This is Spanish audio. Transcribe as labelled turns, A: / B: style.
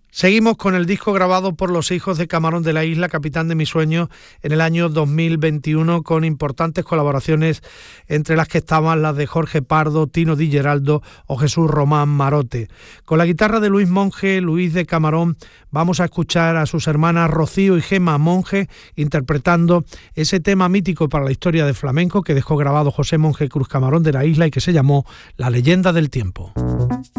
A: Seguimos con el disco grabado por los Hijos de Camarón de la Isla, Capitán de mis sueños, en el año 2021, con importantes colaboraciones, entre las que estaban las de Jorge Pardo, Tino Di Geraldo o Jesús Román Marote. Con la guitarra de Luis Monge, Luis de Camarón, vamos a escuchar a sus hermanas Rocío y Gema Monge interpretando ese tema mítico para la historia del flamenco que dejó grabado José Monge Cruz Camarón de la Isla y que se llamó La leyenda del tiempo.